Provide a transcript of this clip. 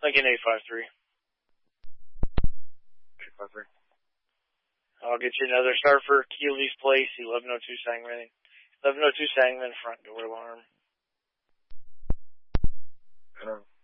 Lincoln 853. 853. I'll get you another start for Keeley's Place, 1102 Sangamon. 1102 Sangamon, front door alarm.